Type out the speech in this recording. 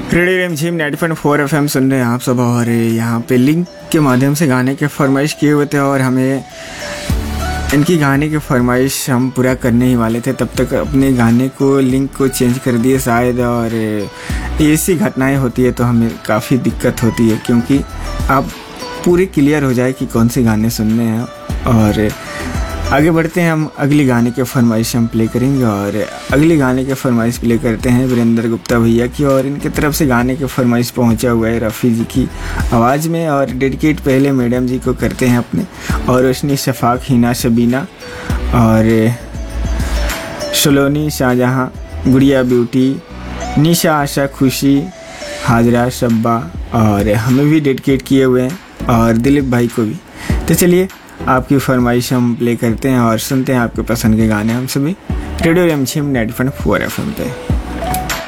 Radio रिमझिम 90.4 FM सुन रहे हैं आप सब। और यहाँ पे लिंक के माध्यम से गाने के फरमाइश किए हुए थे और हमें इनकी गाने की फरमाइश हम पूरा करने ही वाले थे, तब तक अपने गाने को लिंक को चेंज कर दिए शायद। और ऐसी घटनाएं होती है तो हमें काफ़ी दिक्कत होती है, क्योंकि आप पूरे क्लियर हो जाए कि कौन से गाने सुनने हैं। और आगे बढ़ते हैं, हम अगली गाने के फरमाइश हम प्ले करेंगे। और अगली गाने के फरमाइश प्ले करते हैं वीरेंद्र गुप्ता भैया की, और इनकी तरफ से गाने के फरमाइश पहुंचा हुआ है रफ़ी जी की आवाज़ में। और डेडिकेट पहले मैडम जी को करते हैं अपने, और रोशनी, शफाक, हिना, शबीना और सलोनी, शाहजहां, गुड़िया, ब्यूटी, निशा, आशा, खुशी, हाजरा, शब्बा, और हमें भी डेडिकेट किए हुए हैं, और दिलीप भाई को भी। तो चलिए आपकी फरमाइश हम प्ले करते हैं और सुनते हैं आपके पसंद के गाने हम सभी रेडियो रिमझिम 90.4 FM पे।